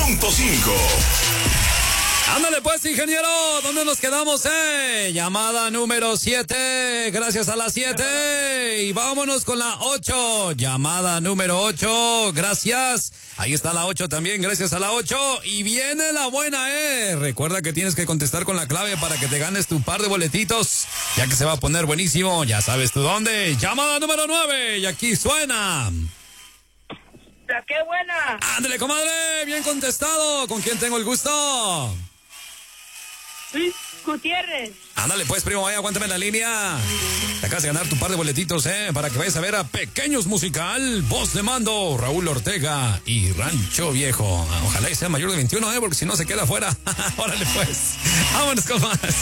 100.5. Ándale pues, ingeniero, ¿dónde nos quedamos, Llamada número 7, gracias a la 7. Y vámonos con la 8, llamada número 8, gracias. Ahí está la 8 también, gracias a la 8. Y viene la buena, Recuerda que tienes que contestar con la clave para que te ganes tu par de boletitos, ya que se va a poner buenísimo, ya sabes tú dónde. Llamada número 9, y aquí suena. ¡Qué buena! Ándale, comadre, bien contestado. ¿Con quién tengo el gusto? Luis Gutiérrez. Ándale pues, primo, aguántame en la línea. Te acabas de ganar tu par de boletitos, para que vayas a ver a Pequeños Musical, Voz de Mando, Raúl Ortega y Rancho Viejo. Ojalá y sea mayor de 21, porque si no se queda afuera. Órale pues, vámonos con más.